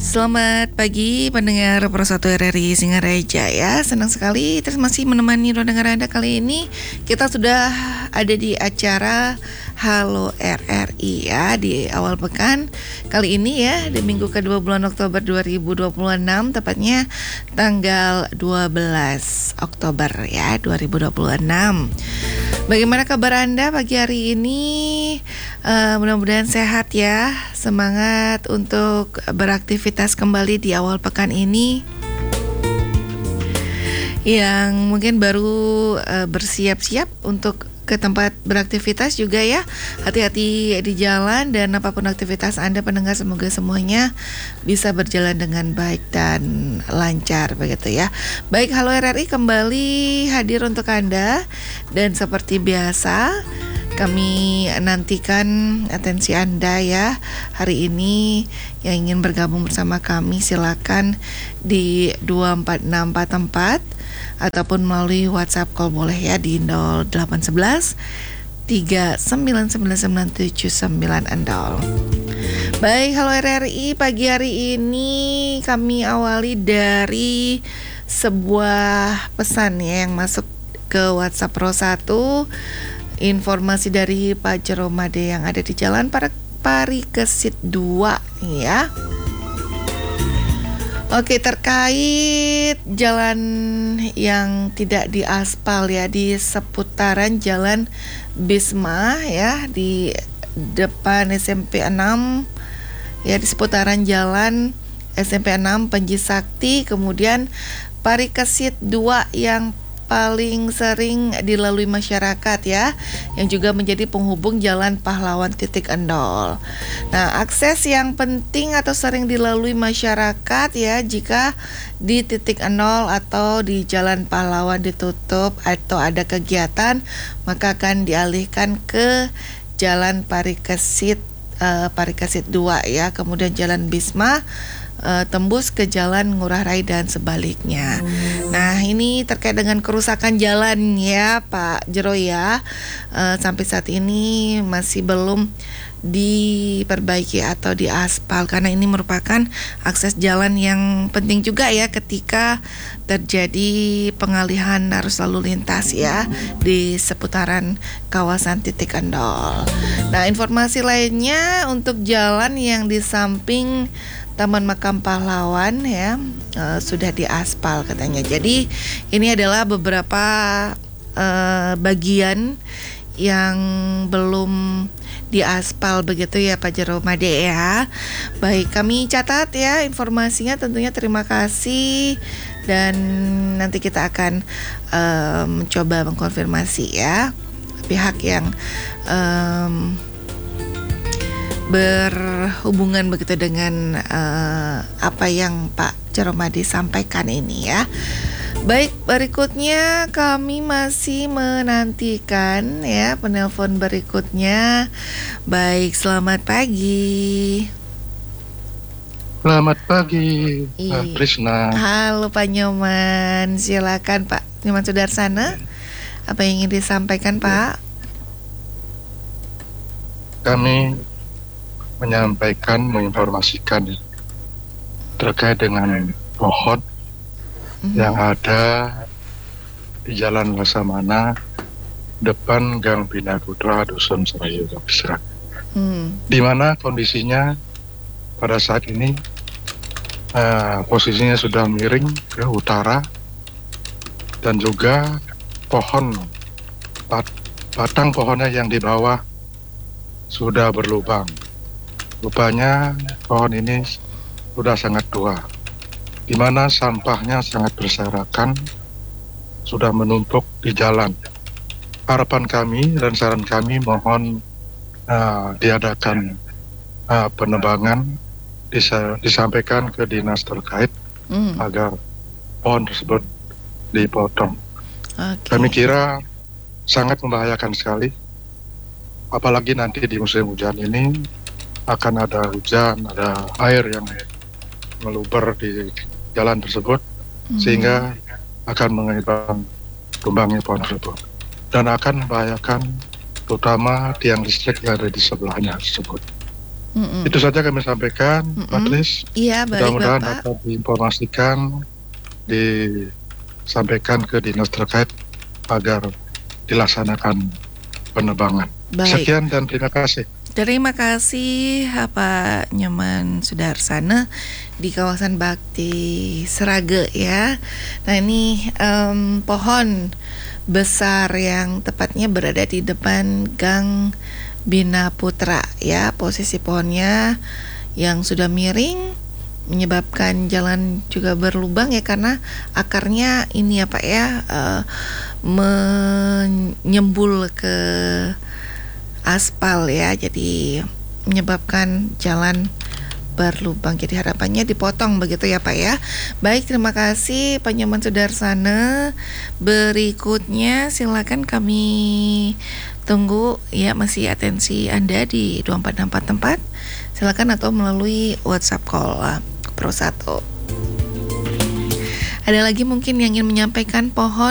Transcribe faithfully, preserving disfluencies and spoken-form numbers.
Selamat pagi pendengar Pro satu R R I Singaraja ya. Senang sekali terus masih menemani pendengar Anda kali ini. Kita sudah ada di acara Halo R R I ya di awal pekan kali ini ya, di minggu kedua bulan Oktober dua ribu dua puluh enam, tepatnya tanggal dua belas Oktober ya dua ribu dua puluh enam. Bagaimana kabar Anda pagi hari ini? Uh, mudah-mudahan sehat ya. Semangat untuk beraktivitas kembali di awal pekan ini. Yang mungkin baru uh, bersiap-siap untuk ke tempat beraktivitas juga ya. Hati-hati di jalan dan apapun aktivitas Anda pendengar, semoga semuanya bisa berjalan dengan baik dan lancar begitu ya. Baik, Halo R R I kembali hadir untuk Anda dan seperti biasa kami nantikan atensi Anda ya. Hari ini yang ingin bergabung bersama kami silakan di dua empat enam empat empat ataupun melalui WhatsApp call boleh ya di nol delapan satu satu tiga sembilan sembilan sembilan tujuh sembilan nol. Baik, Halo R R I pagi hari ini kami awali dari sebuah pesan ya yang masuk ke WhatsApp Pro satu. Informasi dari Pak Jeromade yang ada di Jalan Parikesit dua ya. Oke, terkait jalan yang tidak diaspal ya di seputaran Jalan Bisma ya, di depan S M P enam ya, di seputaran Jalan S M P enam Panji Sakti, kemudian Parikesit dua yang paling sering dilalui masyarakat ya, yang juga menjadi penghubung Jalan Pahlawan titik nol. Nah, akses yang penting atau sering dilalui masyarakat ya, jika di titik nol atau di Jalan Pahlawan ditutup atau ada kegiatan, maka akan dialihkan ke Jalan Parikesit uh, Parikesit dua ya, kemudian Jalan Bisma Uh, tembus ke Jalan Ngurah Rai dan sebaliknya. Hmm. Nah, ini terkait dengan kerusakan jalan ya Pak Jero ya. Uh, sampai saat ini masih belum diperbaiki atau diaspal karena ini merupakan akses jalan yang penting juga ya ketika terjadi pengalihan arus lalu lintas ya di seputaran kawasan titik nol. Nah, informasi lainnya untuk jalan yang di samping Taman Makam Pahlawan ya uh, sudah diaspal katanya. Jadi ini adalah beberapa uh, bagian yang belum diaspal begitu ya Pak Jeromade ya. Baik, kami catat ya informasinya, tentunya terima kasih dan nanti kita akan uh, mencoba mengkonfirmasi ya pihak yang um, berhubungan begitu dengan uh, apa yang Pak Jeromade sampaikan ini ya. Baik, berikutnya kami masih menantikan ya penelpon berikutnya. Baik, selamat pagi. Selamat pagi, Pak Krisna. Halo Pak Nyoman, silakan Pak Nyoman Sudarsana. Apa yang ingin disampaikan Pak? Kami menyampaikan, menginformasikan terkait dengan pohon mm-hmm. yang ada di Jalan Laksamana depan Gang Bina Putra Dusun Serayu Bisrak, mm. di mana kondisinya pada saat ini uh, posisinya sudah miring ke utara dan juga pohon bat, batang pohonnya yang di bawah sudah berlubang. Rupanya pohon ini sudah sangat tua, di mana sampahnya sangat berserakan, sudah menumpuk di jalan. Harapan kami dan saran kami mohon uh, diadakan uh, penebangan, disa- disampaikan ke dinas terkait mm. agar pohon tersebut dipotong. Okay. Kami kira sangat membahayakan sekali, apalagi nanti di musim hujan ini akan ada hujan, ada air yang meluber di jalan tersebut, hmm. sehingga akan menyebabkan tumbangnya pohon tersebut dan akan membahayakan terutama tiang listrik yang ada di sebelahnya tersebut. Mm-mm. Itu saja kami sampaikan, Mbak Mm-mm. Tris. Iya, baik Mudah-mudahan Bapak. dapat diinformasikan, disampaikan ke dinas terkait agar dilaksanakan penerbangan. Baik. Sekian dan terima kasih. Terima kasih Pak Nyoman Sudarsana di kawasan Bakti Srage ya. Nah ini em, pohon besar yang tepatnya berada di depan Gang Bina Putra ya. Posisi pohonnya yang sudah miring menyebabkan jalan juga berlubang ya, karena akarnya ini ya Pak ya, eh, menyembul ke aspal ya, jadi menyebabkan jalan berlubang. Jadi harapannya dipotong begitu ya Pak ya. Baik, terima kasih Pak Nyoman Sudarsana. Berikutnya silakan kami tunggu ya, masih atensi Anda di dua empat enam empat tempat. Silakan atau melalui WhatsApp call uh, Pro satu. Ada lagi mungkin yang ingin menyampaikan pohon